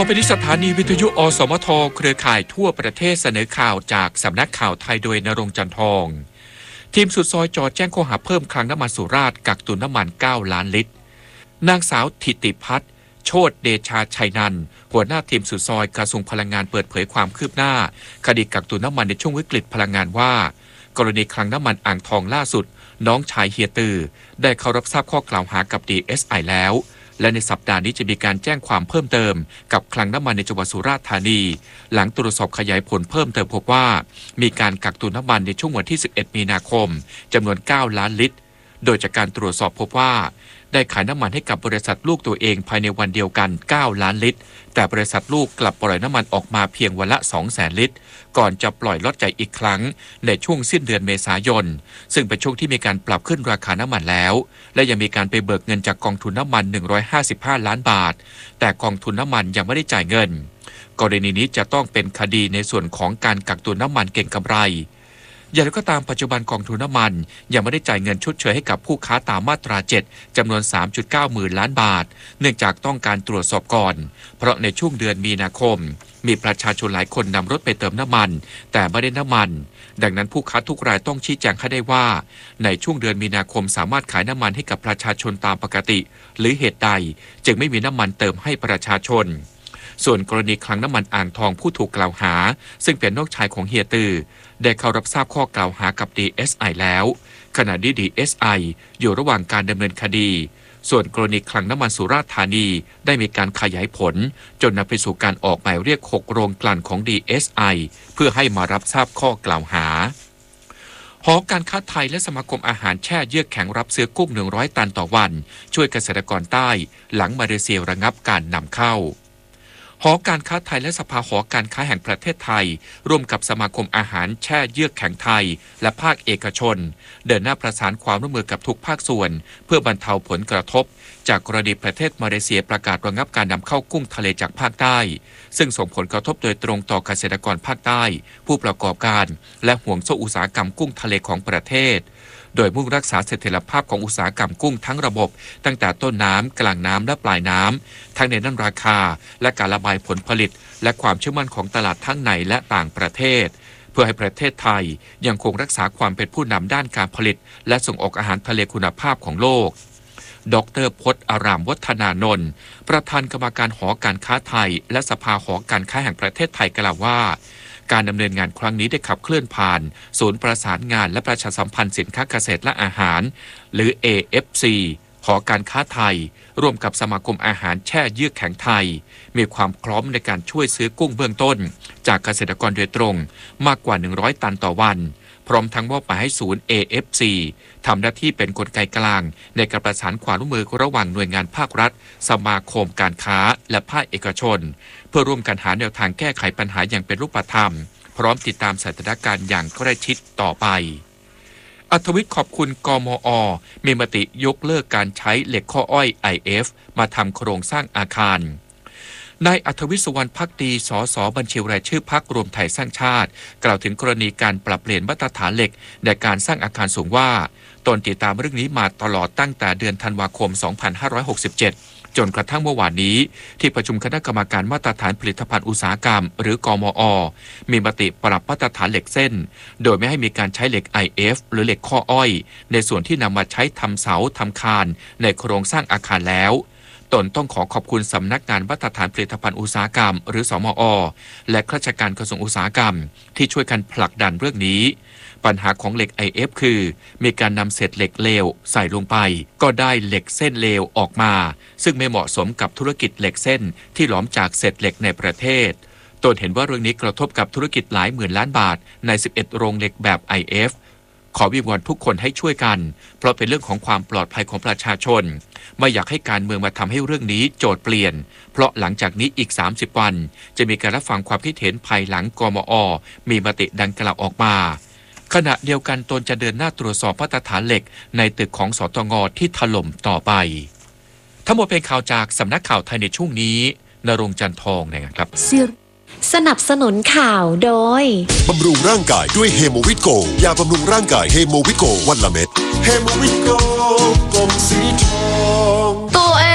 ไปที่สถานีวิทยุอสมทเครือข่ายทั่วประเทศเสนอข่าวจากสำนักข่าวไทยโดยณรงค์จันทองทีมสุดซอยจอแจ้งข้อหาเพิ่มคลังน้ำมันสุราษฎร์กักตุนน้ำมัน9 ล้านลิตรนางสาวธิติพัฒน์โชติเดชาชัยนันท์หัวหน้าทีมสุดซอยกระทรวงพลังงานเปิดเผยความคืบหน้าคดีกักตุนน้ำมันในช่วงวิกฤตพลังงานว่ากรณีคลังน้ำมันอ่างทองล่าสุดน้องชายเฮียตือได้เข้ารับทราบข้อกล่าวหากับ DSI แล้วและในสัปดาห์นี้จะมีการแจ้งความเพิ่มเติมกับคลังน้ำมันในจังหวัดสุราษฎร์ธานีหลังตรวจสอบขยายผลเพิ่มเติมพบว่ามีการกักตุนน้ำมันในช่วงวันที่11 มีนาคมจำนวน9 ล้านลิตรโดยจากการตรวจสอบพบว่าได้ขายน้ำมันให้กับบริษัทลูกตัวเองภายในวันเดียวกัน9 ล้านลิตรแต่บริษัทลูกกลับปล่อยน้ำมันออกมาเพียงวันละ 200,000 ลิตรก่อนจะปล่อยล็อตใหญ่อีกครั้งในช่วงสิ้นเดือนเมษายนซึ่งเป็นช่วงที่มีการปรับขึ้นราคาน้ำมันแล้วและยังมีการไปเบิกเงินจากกองทุนน้ำมัน155 ล้านบาทแต่กองทุนน้ำมันยังไม่ได้จ่ายเงินกรณีนี้จะต้องเป็นคดีในส่วนของการกักตุนน้ำมันเก็งกำไรอย่างไรก็ตามปัจจุบันกองทุนน้ำมันยังไม่ได้จ่ายเงินชดเชยให้กับผู้ค้าตามมาตรา 7จำนวน 3.9 หมื่นล้านบาทเนื่องจากต้องการตรวจสอบก่อนเพราะในช่วงเดือนมีนาคมมีประชาชนหลายคนนำรถไปเติมน้ำมันแต่ไม่ได้น้ำมันดังนั้นผู้ค้าทุกรายต้องชี้แจงให้ได้ว่าในช่วงเดือนมีนาคมสามารถขายน้ำมันให้กับประชาชนตามปกติหรือเหตุใดจึงไม่มีน้ำมันเติมให้ประชาชนส่วนกรณีคลังน้ำมันอ่างทองผู้ถูกกล่าวหาซึ่งเป็นน้องชายของเฮียตือได้เข้ารับทราบข้อกล่าวหากับ DSI แล้วขณะนี้ DSI อยู่ระหว่างการดำเนินคดีส่วนกรณีคลังน้ำมันสุราษฎร์ธานีได้มีการขยายผลจนนำไปสู่การออกหมายเรียก6โรงกลั่นของ DSI เพื่อให้มารับทราบข้อกล่าวหาหอการค้าไทยและสมาคมอาหารแช่เยือกแข็งรับซื้อกุ้ง100 ตันต่อวันช่วยเกษตรกรใต้หลังมาเลเซียระงับการนำเข้าหอการค้าไทยและสภาหอการค้าแห่งประเทศไทยร่วมกับสมาคมอาหารแช่เยือกแข็งไทยและภาคเอกชนเดินหน้าประสานความร่วมมือกับทุกภาคส่วนเพื่อบรรเทาผลกระทบจากกรณีประเทศมาเลเซียประกาศระงับการนำเข้ากุ้งทะเลจากภาคใต้ซึ่งส่งผลกระทบโดยตรงต่อเกษตรกรภาคใต้ผู้ประกอบการและห่วงโซ่อุตสาหกรรมกุ้งทะเลของประเทศโดยมุ่งรักษาเสถียรภาพของอุตสาหกรรมกุ้งทั้งระบบตั้งแต่ต้นน้ำกลางน้ำและปลายน้ำทั้งในด้านราคาและการระบายผลผลิตและความเชื่อมั่นของตลาดทั้งในและต่างประเทศเพื่อให้ประเทศไทยยังคงรักษาความเป็นผู้นำด้านการผลิตและส่งออกอาหารทะเลคุณภาพของโลกดร.พจน์อารามวัฒนานนท์ประธานกรรมการหอการค้าไทยและสภาหอการค้าแห่งประเทศไทยกล่าวว่าการดำเนินงานครั้งนี้ได้ขับเคลื่อนผ่านศูนย์ประสานงานและประชาสัมพันธ์สินค้าเกษตรและอาหารหรือ AFC หอการค้าไทยร่วมกับสมาคมอาหารแช่เยือกแข็งไทยมีความพร้อมในการช่วยซื้อกุ้งเบื้องต้นจากเกษตรกรโดยตรงมากกว่า100 ตันต่อวันพร้อมทั้งมอบหมายให้ศูนย์ AFC ทำหน้าที่เป็นกลไกกลางในการประสานความร่วมมือระหว่างหน่วยงานภาครัฐสมาคมการค้าและภาคเอกชนเพื่อร่วมกันหาแนวทางแก้ไขปัญหาอย่างเป็นรูปธรรมพร้อมติดตามสถานการณ์อย่างใกล้ชิดต่อไปอัธวิทย์ขอบคุณกมอ.มีมติยกเลิกการใช้เหล็กข้ออ้อย IF มาทำโครงสร้างอาคารนายอัธวิทย์ สุวรรณภักดีสสบัญชีรายชื่อพรรครวมไทยสร้างชาติกล่าวถึงกรณีการปรับเปลี่ยนมาตรฐานเหล็กในการสร้างอาคารสูงว่าตนติดตามเรื่องนี้มาตลอดตั้งแต่เดือนธันวาคม 2567 จนกระทั่งเมื่อวานนี้ที่ประชุมคณะกรรมการมาตรฐานผลิตภัณฑ์อุตสาหกรรมหรือกมอ.มีมติปรับมาตรฐานเหล็กเส้นโดยไม่ให้มีการใช้เหล็ก IF หรือเหล็กข้ออ้อยในส่วนที่นำมาใช้ทำเสาทำคานในโครงสร้างอาคารแล้วตนต้องขอบคุณสำนักงานมาตรฐานผลิตภัณฑ์อุตสาหกรรมหรือสมอ.และข้าราชการกระทรวงอุตสาหกรรมที่ช่วยกันผลักดันเรื่องนี้ปัญหาของเหล็ก IF คือมีการนำเศษเหล็กเลวใส่ลงไปก็ได้เหล็กเส้นเลวออกมาซึ่งไม่เหมาะสมกับธุรกิจเหล็กเส้นที่หลอมจากเศษเหล็กในประเทศตนเห็นว่าเรื่องนี้กระทบกับธุรกิจหลายหมื่นล้านบาทใน11โรงเหล็กแบบ IF ขอวิงวอนทุกคนให้ช่วยกันเพราะเป็นเรื่องของความปลอดภัยของประชาชนไม่อยากให้การเมืองมาทำให้เรื่องนี้โจทย์เปลี่ยนเพราะหลังจากนี้อีก30 วันจะมีการรับฟังความคิดเห็นภายหลังกมอ.มีมติดังกล่าวออกมาขณะเดียวกันตนจะเดินหน้าตรวจสอบมาตรฐานเหล็กในตึกของสตง.ที่ถล่มต่อไปทั้งหมดเป็นข่าวจากสำนักข่าวไทยในช่วงนี้ณรงค์จันทองนะครับสนับสนุนข่าวโดยบำรุงร่างกายด้วยเฮโมวิโกยาบำรุงร่างกายเฮโมวิโกวันละเม็ดเฮโมวิโกกลมสีทองตัวเองอย่า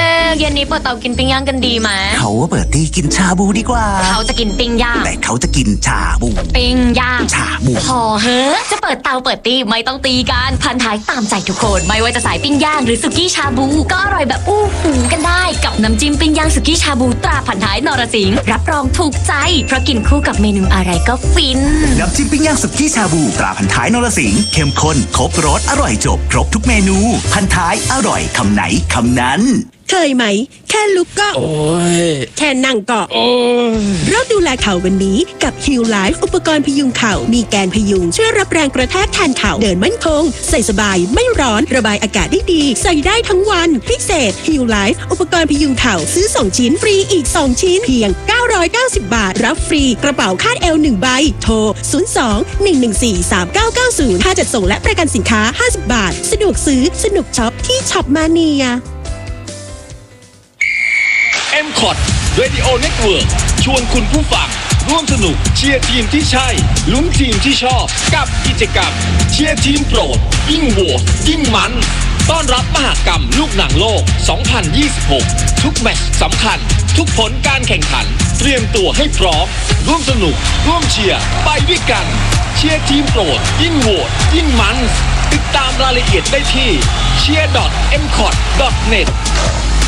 ย็นนี้เปิดเตากินปิ้งย่างกันดีไหมเขาว่าเปิดตีกินชาบูดีกว่าเขาจะกินปิ้งย่างแต่เขาจะกินชาบูปิ้งย่างชาบูพอเฮ้อะจะเปิดเตาเปิดตีไม่ต้องตีกันพันท้ายตามใจทุกคนไม่ว่าจะสายปิ้งย่างหรือสุกี้ชาบูก็อร่อยแบบอู้หูกันได้กับน้ำจิ้มปิ้งย่างสุกี้ชาบูตราพันท้ายนรสิงห์รับรองถูกใจเพราะกินคู่กับเมนูอะไรก็ฟินน้ำจิ้มปิ้งย่างสุกี้ชาบูตราพันท้ายนรสิงห์เข้มข้นครบรสอร่อยจบครบทุกเมนูพันท้ายอร่อยคำไหนคำนั้นเคยไหม แค่ลุกก็โอ้ยแค่นั่งก็โอ้ยเราดูแลเข่าวันนี้กับ Heal Life อุปกรณ์พยุงเข่ามีแกนพยุงช่วยรับแรงกระแทกแทนเข่าเดินมั่นคงใส่สบายไม่ร้อนระบายอากาศได้ดีใส่ได้ทั้งวันพิเศษ Heal Life อุปกรณ์พยุงเข่าซื้อ2ชิ้นฟรีอีก2ชิ้นเพียง990 บาทรับฟรีกระเป๋าคาดเอว1ใบโทร02-114-3990ค่าจัดส่งและประกันสินค้า50 บาทสะดวกซื้อสนุกช็อปที่ช็อปมาเนีย M-Cot Radio Network ชวนคุณผู้ฟังร่วมสนุกเชียร์ทีมที่ใช่ลุ้นทีมที่ชอบกับกิจกรรมเชียร์ทีมโปรดยิ่งโหวตยิ่งมันต้อนรับมหกรรมลูกหนังโลก 2026 ทุกแมตช์สำคัญทุกผลการแข่งขันเตรียมตัวให้พร้อมร่วมสนุกร่วมเชียร์ไปด้วยกันเชียร์ทีมโปรดยิ่งโหวตยิ่งมันติดตามรายละเอียดได้ที่ cheer.mcot.net